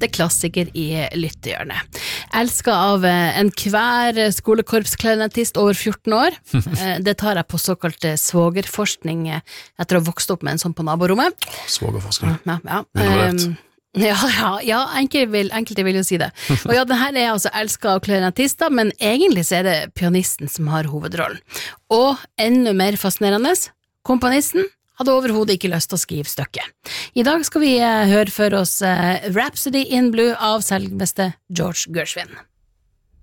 faste klassiker i lyttehjørnet. Elsket av en hver skolekorpsklarinetist over 14 år. Det tar jeg på såkalt svogerforskning etter å ha vokst opp med en sånn på naborommet. Svogerforskning. Ja, enkelte vil jo si det. Og ja, den her altså elsket av klarinettister, men egentlig så det pianisten som har hovedrollen. Og enda mer fascinerende, komponisten hadde overhodet ikke lyst til å skrive stykket. I dag skal vi høre for oss Rhapsody in Blue av selveste George Gershwin.